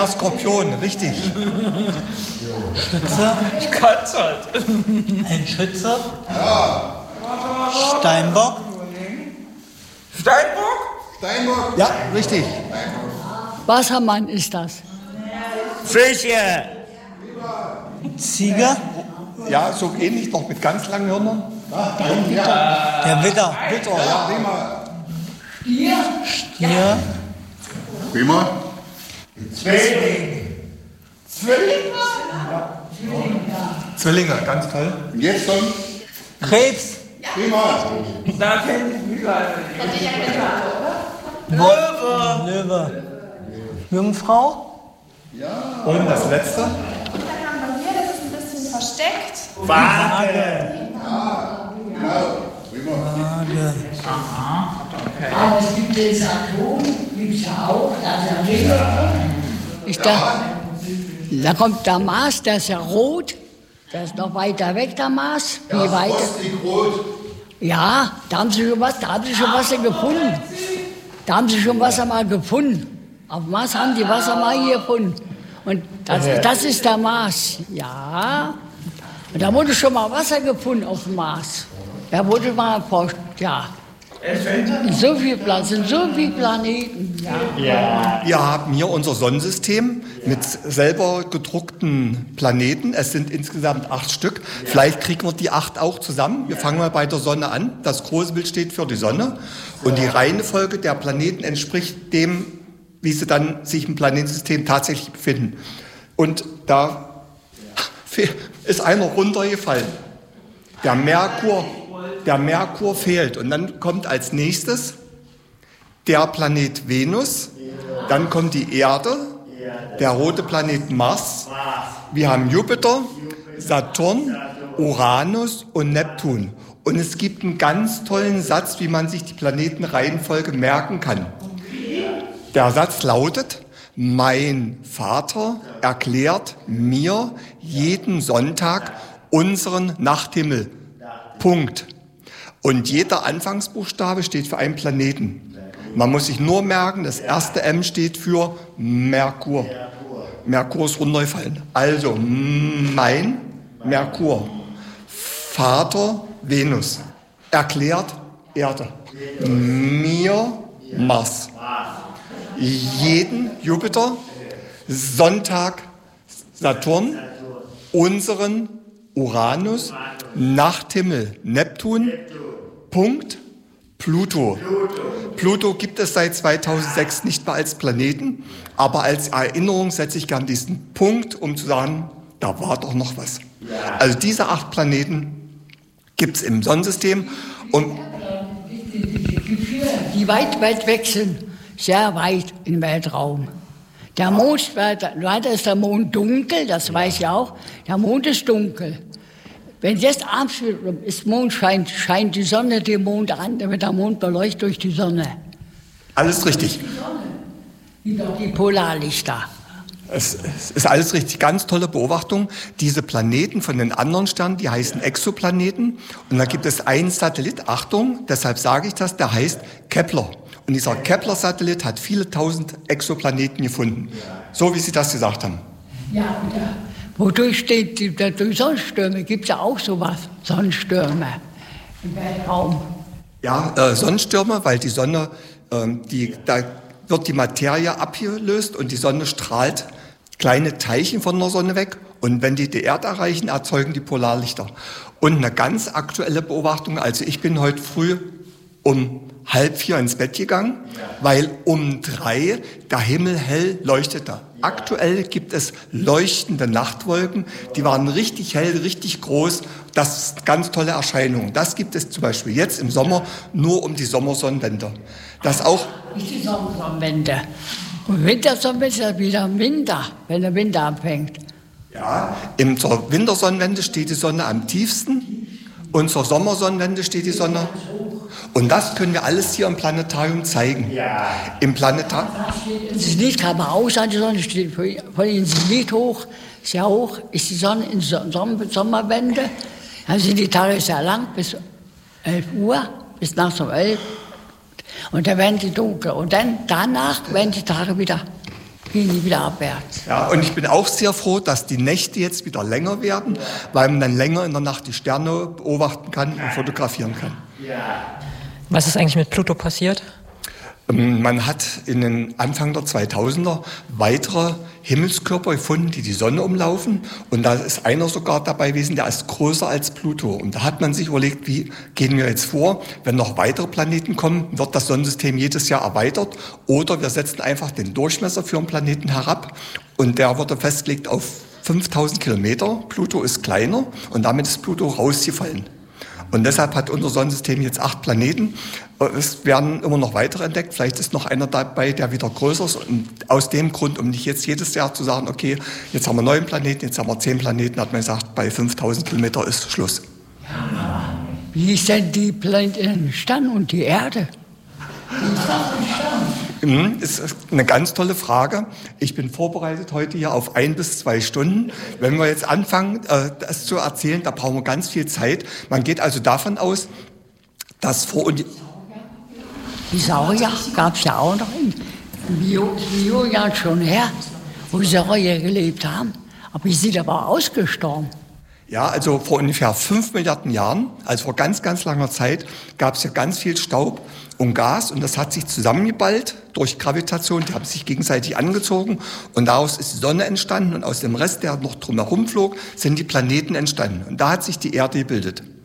Skorpion, richtig. Schütze? Ich kann's halt. Ein Schütze? Ja. Steinbock? Steinbock? Ja, richtig. Wassermann ist das. Fische. Ziege? Ja, so ähnlich, noch mit ganz langen Hörnern. Der Widder? Witter, ja, prima. Stier? Prima. Zwillinge, ganz toll. Und jetzt dann? Krebs? Prima. Da kenn ich mich leider nicht. Löwe? Jungfrau? Und das letzte? Und dann haben wir hier, das ist ein bisschen versteckt. Waage. Prima. Aber es gibt den Saturn, gibt es ja auch, da ist ja Da kommt der Mars, der ist ja rot. Der ist noch weiter weg, der Mars. Wie weit? Rot. Ja, da haben sie schon was gefunden. Da haben sie schon Wasser mal gefunden. Auf dem Mars haben die Wasser mal hier gefunden. Und das ist der Mars. Ja. Und da wurde schon mal Wasser gefunden auf dem Mars. Da wurde mal erforscht, ja. So viele Planeten. Ja. Wir haben hier unser Sonnensystem mit selber gedruckten Planeten. Es sind insgesamt 8 Stück. Vielleicht kriegen wir die 8 auch zusammen. Wir fangen mal bei der Sonne an. Das große Bild steht für die Sonne. Und die Reihenfolge der Planeten entspricht dem, wie sie dann sich im Planetensystem tatsächlich befinden. Und da ist einer runtergefallen. Der Merkur fehlt. Und dann kommt als nächstes der Planet Venus. Dann kommt die Erde, der rote Planet Mars. Wir haben Jupiter, Saturn, Uranus und Neptun. Und es gibt einen ganz tollen Satz, wie man sich die Planetenreihenfolge merken kann. Der Satz lautet: Mein Vater erklärt mir jeden Sonntag unseren Nachthimmel. Punkt. Und jeder Anfangsbuchstabe steht für einen Planeten. Man muss sich nur merken, das erste M steht für Merkur. Merkur ist runtergefallen. Also mein Merkur. Vater Venus. Erklärt Erde. Mir Mars. Jeden Jupiter. Sonntag Saturn. Unseren Uranus. Nachthimmel Neptun. Punkt. Pluto. Pluto gibt es seit 2006 nicht mehr als Planeten, aber als Erinnerung setze ich gern diesen Punkt, um zu sagen, da war doch noch was. Also diese 8 Planeten gibt es im Sonnensystem. Und Die weit weg sind, sehr weit im Weltraum. Der Mond, weiter ist der Mond dunkel, das weiß ich auch. Der Mond ist dunkel. Wenn jetzt abends ist Mond scheint die Sonne den Mond an, dann wird der Mond beleuchtet durch die Sonne. alles richtig. Wie doch die Polarlichter. Es ist alles richtig. Ganz tolle Beobachtung. Diese Planeten von den anderen Sternen, die heißen Exoplaneten. Und da gibt es einen Satellit, Achtung, deshalb sage ich das, der heißt Kepler. Und dieser Kepler-Satellit hat viele tausend Exoplaneten gefunden. So wie Sie das gesagt haben. Ja. Wodurch steht, durch Sonnenstürme gibt es ja auch sowas, Sonnenstürme im Weltraum. Ja, Sonnenstürme, weil die Sonne, da wird die Materie abgelöst und die Sonne strahlt kleine Teilchen von der Sonne weg. Und wenn die Erde erreichen, erzeugen die Polarlichter. Und eine ganz aktuelle Beobachtung, also ich bin heute früh um 3:30 ins Bett gegangen, weil um 3 der Himmel hell leuchtete. Aktuell gibt es leuchtende Nachtwolken, die waren richtig hell, richtig groß. Das ist eine ganz tolle Erscheinung. Das gibt es zum Beispiel jetzt im Sommer nur um die Sommersonnenwende. Das auch. Nicht die Sommersonnenwende. Und Wintersonnenwende ist ja wieder im Winter, wenn der Winter anfängt. Ja, zur Wintersonnenwende steht die Sonne am tiefsten und zur Sommersonnenwende steht die Sonne. Und das können wir alles hier im Planetarium zeigen. Ja. Im Planetarium. Das Licht kann man aussagen, die Sonne steht von Ihnen Licht hoch, sehr hoch, ist die Sonne in Sommerwende. Dann sind die Tage sehr lang, bis 11 Uhr, bis nachts um 11. Und dann werden die dunkel. Und dann danach werden die Tage wieder gehen die wieder abwärts. Ja, und ich bin auch sehr froh, dass die Nächte jetzt wieder länger werden, weil man dann länger in der Nacht die Sterne beobachten kann und fotografieren kann. Was ist eigentlich mit Pluto passiert? Man hat in den Anfang der 2000er weitere Himmelskörper gefunden, die die Sonne umlaufen. Und da ist einer sogar dabei gewesen, der ist größer als Pluto. Und da hat man sich überlegt, wie gehen wir jetzt vor? Wenn noch weitere Planeten kommen, wird das Sonnensystem jedes Jahr erweitert. Oder wir setzen einfach den Durchmesser für einen Planeten herab. Und der wurde festgelegt auf 5000 Kilometer. Pluto ist kleiner und damit ist Pluto rausgefallen. Und deshalb hat unser Sonnensystem jetzt 8 Planeten. Es werden immer noch weitere entdeckt. Vielleicht ist noch einer dabei, der wieder größer ist. Und aus dem Grund, um nicht jetzt jedes Jahr zu sagen, okay, jetzt haben wir 9 Planeten, jetzt haben wir 10 Planeten, hat man gesagt, bei 5000 Kilometer ist Schluss. Wie ist denn die Planeten entstanden und die Erde? Wie ist das entstanden? Das ist eine ganz tolle Frage. Ich bin vorbereitet heute hier auf 1 bis 2 Stunden. Wenn wir jetzt anfangen, das zu erzählen, da brauchen wir ganz viel Zeit. Man geht also davon aus, dass die Saurier gab es ja auch noch in Millionen schon her, wo die Saurier gelebt haben. Aber die sind aber ausgestorben. Ja, also vor ungefähr 5 Milliarden Jahren, also vor ganz, ganz langer Zeit, gab es ja ganz viel Staub und Gas und das hat sich zusammengeballt durch Gravitation, die haben sich gegenseitig angezogen und daraus ist die Sonne entstanden und aus dem Rest, der noch drumherum flog, sind die Planeten entstanden und da hat sich die Erde gebildet.